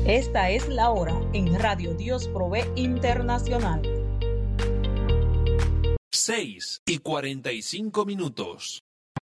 Esta es la hora en Radio Dios Provee Internacional. 6:45.